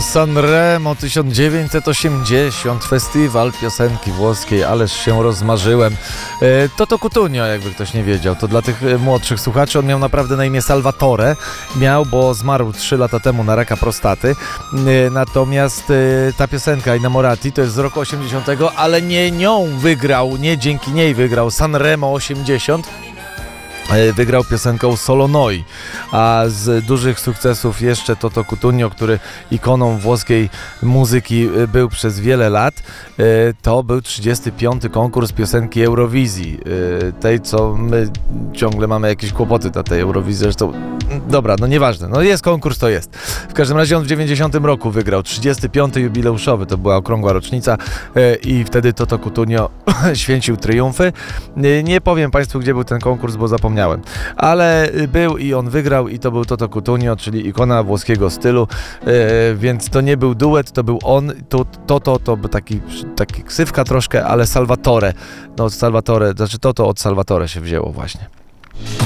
Sanremo 1980, festiwal piosenki włoskiej, ależ się rozmarzyłem. Toto Cutugno, jakby ktoś nie wiedział, to dla tych młodszych słuchaczy, on miał naprawdę na imię Salvatore, bo zmarł 3 lata temu na raka prostaty, natomiast ta piosenka Innamorati to jest z roku 80, ale nie nią wygrał, nie dzięki niej wygrał Sanremo 80, wygrał piosenką Solo Noi, a z dużych sukcesów jeszcze Toto Cutugno, który ikoną włoskiej muzyki był przez wiele lat, to był 35. konkurs piosenki Eurowizji, tej co my ciągle mamy jakieś kłopoty na tej Eurowizji, zresztą dobra, no nieważne, no jest konkurs, to jest. W każdym razie on w 90 roku wygrał, 35. jubileuszowy, to była okrągła rocznica i wtedy Toto Cutugno święcił triumfy. Nie powiem Państwu, gdzie był ten konkurs, bo zapomniałem. Ale był i on wygrał i to był Toto Cutugno, czyli ikona włoskiego stylu, więc to nie był duet, to był on, to był taki ksywka troszkę, ale Salvatore, no Salvatore, znaczy Toto od Salvatore się wzięło właśnie.